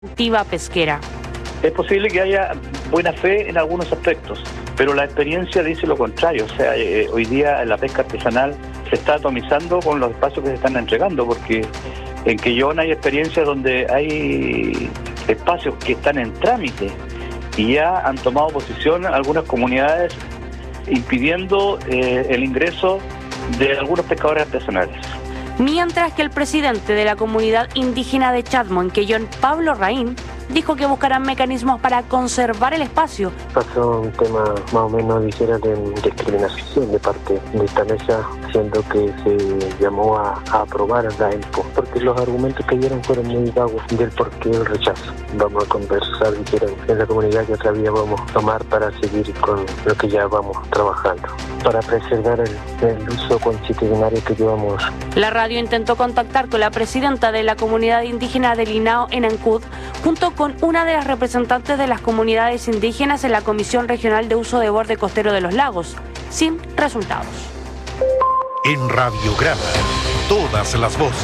activa pesquera. Es posible que haya buena fe en algunos aspectos, pero la experiencia dice lo contrario. O sea, hoy día la pesca artesanal se está atomizando con los espacios que se están entregando, porque en Quellón hay experiencias donde hay espacios que están en trámite y ya han tomado posición algunas comunidades impidiendo el ingreso de algunos pescadores artesanales. Mientras que el presidente de la comunidad indígena de Chadmo, en Quellón, Pablo Raín, dijo que buscarán mecanismos para conservar el espacio. Pasó un tema más o menos, dijera, de discriminación de parte de esta mesa, siendo que se llamó a aprobar la EMPO, porque los argumentos que dieron fueron muy vagos del porqué del rechazo. Vamos a conversar, dijeron, en la comunidad que otra vía vamos a tomar para seguir con lo que ya vamos trabajando, para preservar el uso constitucional que llevamos. La radio intentó contactar con la presidenta de la comunidad indígena de Linao en Ancud, junto con una de las representantes de las comunidades indígenas en la Comisión Regional de Uso de Borde Costero de los Lagos, sin resultados. En Radiograma, todas las voces.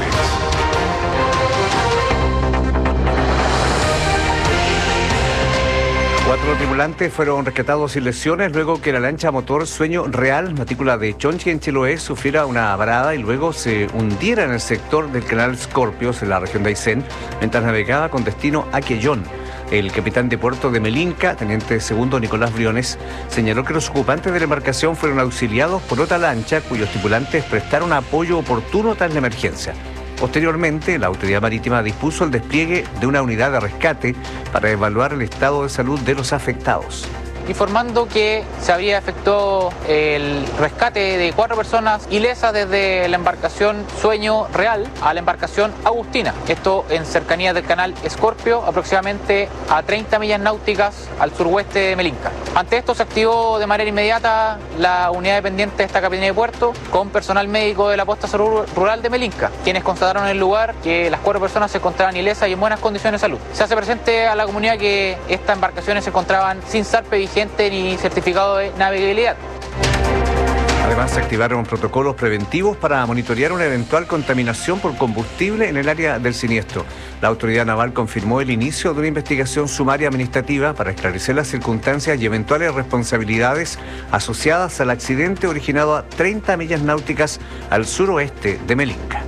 4 tripulantes fueron rescatados sin lesiones luego que la lancha motor Sueño Real, matrícula de Chonchi en Chiloé, sufriera una varada y luego se hundiera en el sector del canal Scorpios en la región de Aysén, mientras navegaba con destino a Quellón. El capitán de puerto de Melinca, teniente segundo Nicolás Briones, señaló que los ocupantes de la embarcación fueron auxiliados por otra lancha cuyos tripulantes prestaron apoyo oportuno tras la emergencia. Posteriormente, la autoridad marítima dispuso el despliegue de una unidad de rescate para evaluar el estado de salud de los afectados. Informando que se habría efectuado el rescate de 4 personas ilesas desde la embarcación Sueño Real a la embarcación Agustina. Esto en cercanía del canal Escorpio, aproximadamente a 30 millas náuticas al suroeste de Melinca. Ante esto se activó de manera inmediata la unidad dependiente de esta capitanía de puerto con personal médico de la posta rural de Melinca, quienes constataron en el lugar que las 4 personas se encontraban ilesas y en buenas condiciones de salud. Se hace presente a la comunidad que estas embarcaciones se encontraban sin zarpe vigente ni certificado de navegabilidad. Además, se activaron protocolos preventivos para monitorear una eventual contaminación por combustible en el área del siniestro. La autoridad naval confirmó el inicio de una investigación sumaria administrativa para esclarecer las circunstancias y eventuales responsabilidades asociadas al accidente originado a 30 millas náuticas al suroeste de Melinca.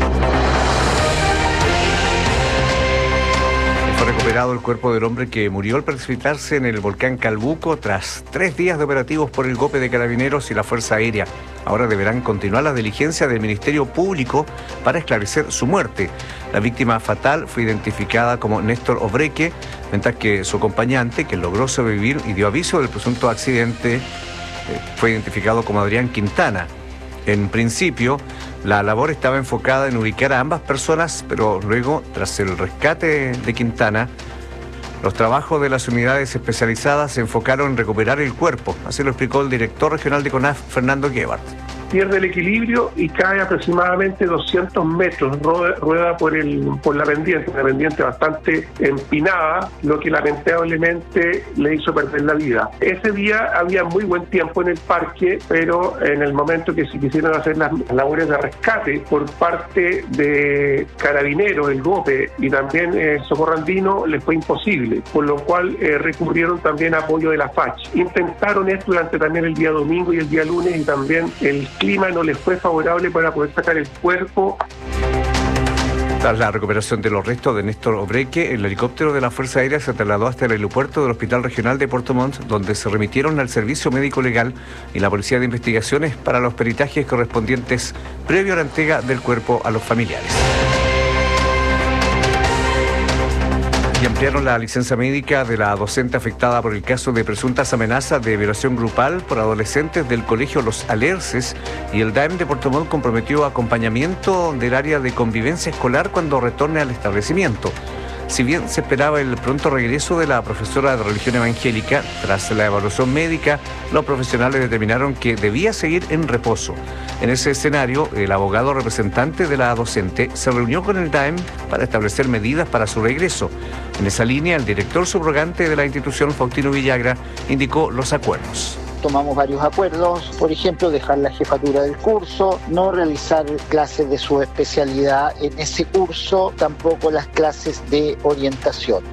Recuperado el cuerpo del hombre que murió al precipitarse en el volcán Calbuco tras 3 días de operativos por el GOPE de Carabineros y la Fuerza Aérea. Ahora deberán continuar las diligencias del Ministerio Público para esclarecer su muerte. La víctima fatal fue identificada como Néstor Obreque, mientras que su acompañante, que logró sobrevivir y dio aviso del presunto accidente, fue identificado como Adrián Quintana. En principio, la labor estaba enfocada en ubicar a ambas personas, pero luego, tras el rescate de Quintana, los trabajos de las unidades especializadas se enfocaron en recuperar el cuerpo. Así lo explicó el director regional de CONAF, Fernando Gebhardt. Pierde el equilibrio y cae aproximadamente 200 metros, rueda por la pendiente, una pendiente bastante empinada, lo que lamentablemente le hizo perder la vida. Ese día había muy buen tiempo en el parque, pero en el momento que se quisieron hacer las labores de rescate por parte de Carabineros, el GOPE y también Socorro Andino, les fue imposible, por lo cual recurrieron también a apoyo de la FACH. Intentaron esto durante también el día domingo y el día lunes y también el clima no les fue favorable para poder sacar el cuerpo. Tras la recuperación de los restos de Néstor Obreque, el helicóptero de la Fuerza Aérea se trasladó hasta el aeropuerto del Hospital Regional de Puerto Montt, donde se remitieron al Servicio Médico Legal y la Policía de Investigaciones para los peritajes correspondientes previo a la entrega del cuerpo a los familiares. Y ampliaron la licencia médica de la docente afectada por el caso de presuntas amenazas de violación grupal por adolescentes del colegio Los Alerces, y el DAEM de Puerto Montt comprometió acompañamiento del área de convivencia escolar cuando retorne al establecimiento. Si bien se esperaba el pronto regreso de la profesora de religión evangélica, tras la evaluación médica, los profesionales determinaron que debía seguir en reposo. En ese escenario, el abogado representante de la docente se reunió con el DAEM para establecer medidas para su regreso. En esa línea, el director subrogante de la institución, Faustino Villagra, indicó los acuerdos. tomamos varios acuerdos, por ejemplo, dejar la jefatura del curso, no realizar clases de subespecialidad en ese curso, tampoco las clases de orientación.